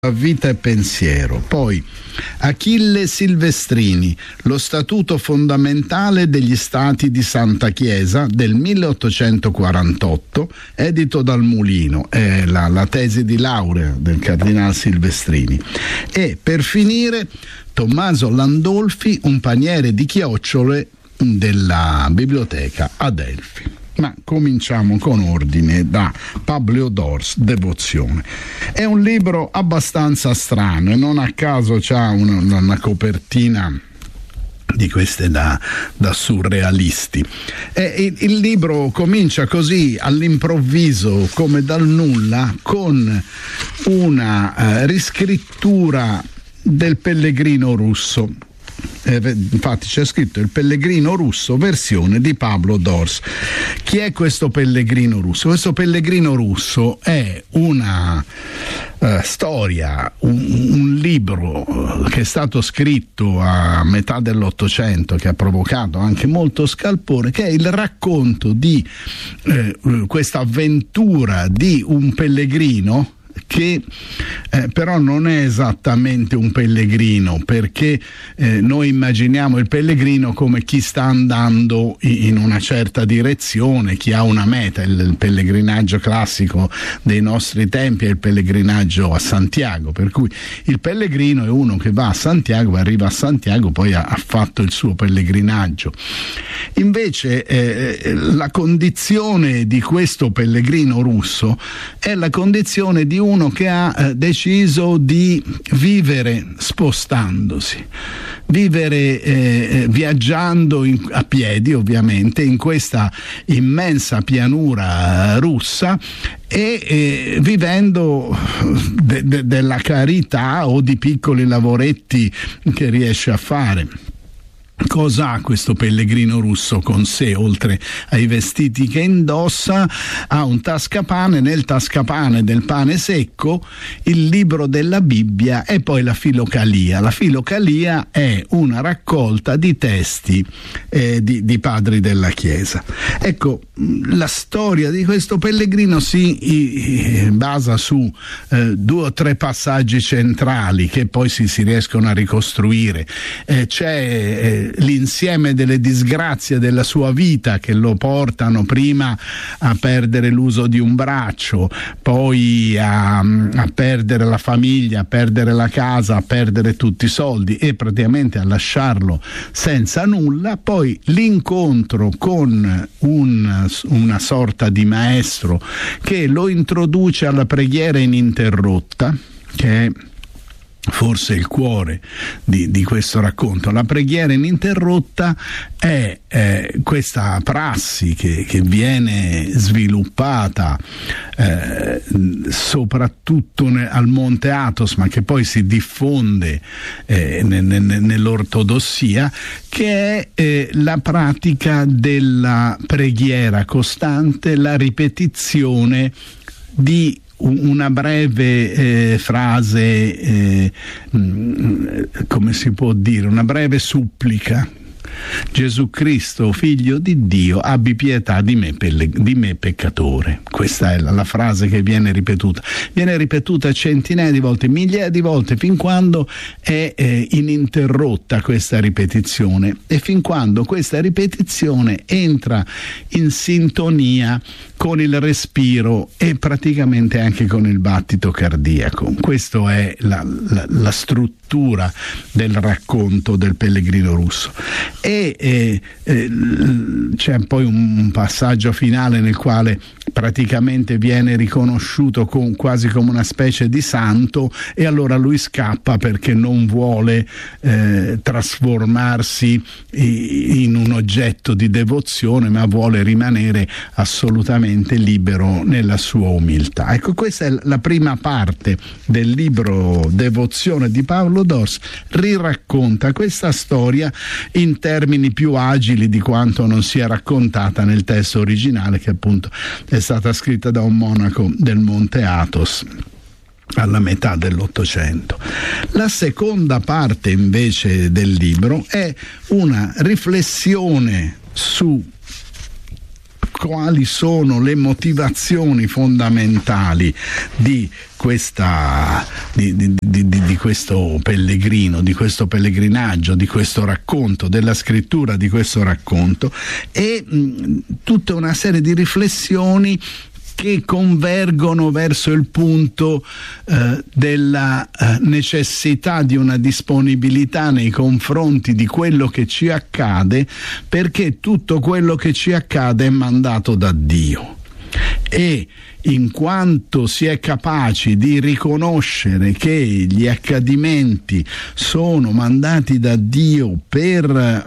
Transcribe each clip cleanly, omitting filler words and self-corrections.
Vita e pensiero. Poi Achille Silvestrini, lo statuto fondamentale degli stati di Santa Chiesa del 1848, edito dal Mulino, è la tesi di laurea del cardinale Silvestrini. E per finire Tommaso Landolfi, un paniere di chiocciole della biblioteca Adelphi. Ma cominciamo con ordine da Pablo Dors, Devozione. È un libro abbastanza strano e non a caso c'ha una copertina di queste da surrealisti. Il libro comincia così all'improvviso, come dal nulla, con una riscrittura del Pellegrino Russo. Infatti c'è scritto il Pellegrino Russo, versione di Pablo Dors. Chi è questo Pellegrino Russo? Questo Pellegrino Russo è una storia, un libro che è stato scritto a metà dell'Ottocento, che ha provocato anche molto scalpore, che è il racconto di questa avventura di un pellegrino che però non è esattamente un pellegrino, perché noi immaginiamo il pellegrino come chi sta andando in una certa direzione, chi ha una meta. Il pellegrinaggio classico dei nostri tempi è il pellegrinaggio a Santiago, per cui il pellegrino è uno che va a Santiago, arriva a Santiago, poi ha fatto il suo pellegrinaggio. Invece la condizione di questo pellegrino russo è la condizione di uno che ha deciso di vivere spostandosi, vivere viaggiando a piedi, ovviamente, in questa immensa pianura russa e vivendo della carità o di piccoli lavoretti che riesce a fare. Cosa ha questo pellegrino russo con sé? Oltre ai vestiti che indossa, ha un tascapane, nel tascapane del pane secco, il libro della Bibbia e poi la Filocalia. La Filocalia è una raccolta di testi di padri della Chiesa. Ecco, la storia di questo pellegrino si basa su 2 o 3 passaggi centrali che poi si riescono a ricostruire. C'è l'insieme delle disgrazie della sua vita che lo portano prima a perdere l'uso di un braccio, poi a perdere la famiglia, a perdere la casa, a perdere tutti i soldi e praticamente a lasciarlo senza nulla. Poi l'incontro con una sorta di maestro che lo introduce alla preghiera ininterrotta, che è forse il cuore di questo racconto. La preghiera ininterrotta è questa prassi che viene sviluppata soprattutto al Monte Athos, ma che poi si diffonde nell'ortodossia, che è la pratica della preghiera costante, la ripetizione di una breve frase, come si può dire, una breve supplica. Gesù Cristo, figlio di Dio, abbi pietà di me peccatore. Questa è la frase che viene ripetuta centinaia di volte, migliaia di volte, fin quando è ininterrotta questa ripetizione e fin quando questa ripetizione entra in sintonia con il respiro e praticamente anche con il battito cardiaco. Questa è la struttura del racconto del pellegrino russo. E c'è poi un passaggio finale nel quale praticamente viene riconosciuto quasi come una specie di santo, e allora lui scappa perché non vuole trasformarsi in un oggetto di devozione, ma vuole rimanere assolutamente libero nella sua umiltà. Ecco, questa è la prima parte del libro Devozione di Pablo Dors. Riracconta questa storia in termini più agili di quanto non sia raccontata nel testo originale, che appunto è stata scritta da un monaco del Monte Athos alla metà dell'Ottocento. La seconda parte invece del libro è una riflessione su quali sono le motivazioni fondamentali di questo pellegrino, di questo pellegrinaggio, di questo racconto, della scrittura di questo racconto, e tutta una serie di riflessioni che convergono verso il punto della necessità di una disponibilità nei confronti di quello che ci accade, perché tutto quello che ci accade è mandato da Dio. E in quanto si è capaci di riconoscere che gli accadimenti sono mandati da Dio per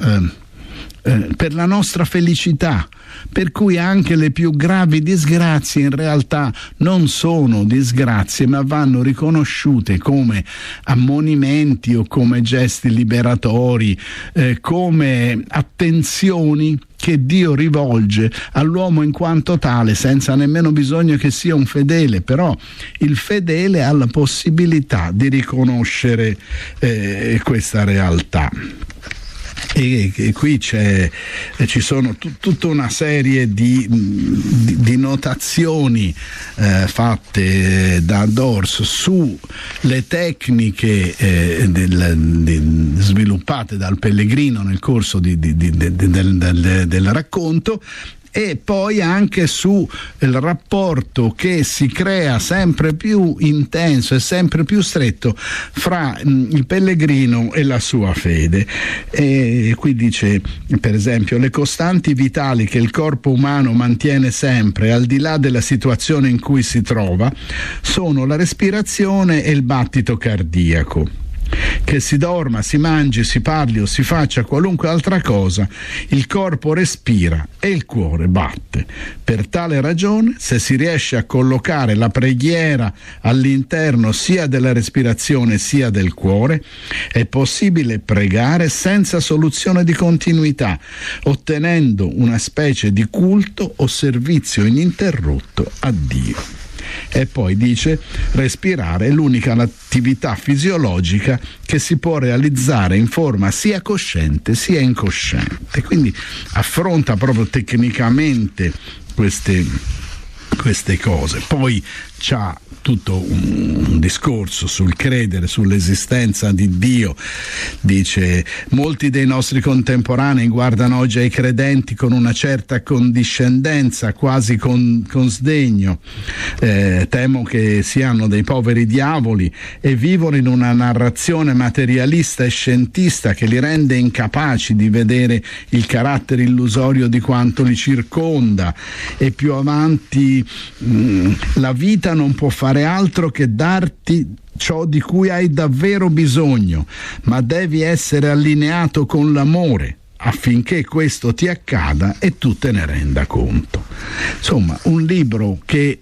la nostra felicità, per cui anche le più gravi disgrazie in realtà non sono disgrazie, ma vanno riconosciute come ammonimenti o come gesti liberatori, come attenzioni che Dio rivolge all'uomo in quanto tale, senza nemmeno bisogno che sia un fedele. Però il fedele ha la possibilità di riconoscere questa realtà. E qui ci sono tutta una serie di notazioni fatte da Dors sulle tecniche sviluppate dal pellegrino nel corso del racconto, e poi anche sul rapporto che si crea sempre più intenso e sempre più stretto fra il pellegrino e la sua fede. E qui dice, per esempio, le costanti vitali che il corpo umano mantiene sempre, al di là della situazione in cui si trova, sono la respirazione e il battito cardiaco. Che si dorma, si mangi, si parli o si faccia qualunque altra cosa, il corpo respira e il cuore batte. Per tale ragione, se si riesce a collocare la preghiera all'interno sia della respirazione sia del cuore, è possibile pregare senza soluzione di continuità, ottenendo una specie di culto o servizio ininterrotto a Dio. E poi dice: respirare è l'unica attività fisiologica che si può realizzare in forma sia cosciente sia incosciente. Quindi affronta proprio tecnicamente queste cose. Poi c'ha tutto un discorso sul credere, sull'esistenza di Dio. Dice: molti dei nostri contemporanei guardano oggi ai credenti con una certa condiscendenza, quasi con sdegno. Temo che siano dei poveri diavoli e vivono in una narrazione materialista e scientista che li rende incapaci di vedere il carattere illusorio di quanto li circonda. E più avanti, la vita non può fare altro che darti ciò di cui hai davvero bisogno, ma devi essere allineato con l'amore affinché questo ti accada e tu te ne renda conto. Insomma, un libro che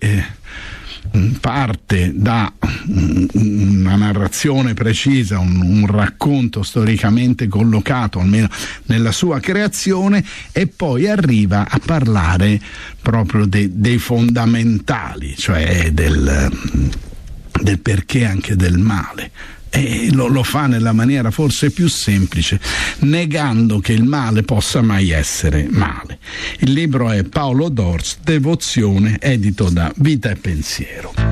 parte da una narrazione precisa, un racconto storicamente collocato, almeno nella sua creazione, e poi arriva a parlare proprio dei fondamentali, cioè del perché anche del male. E lo fa nella maniera forse più semplice, negando che il male possa mai essere male. Il libro è Paolo Dors, Devozione, edito da Vita e Pensiero.